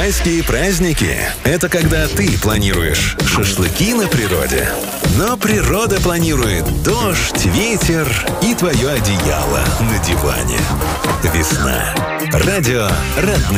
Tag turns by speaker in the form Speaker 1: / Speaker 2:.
Speaker 1: Майские праздники – это когда ты планируешь шашлыки на природе, но природа планирует дождь, ветер и твое одеяло на диване. Весна. Радио «Родные».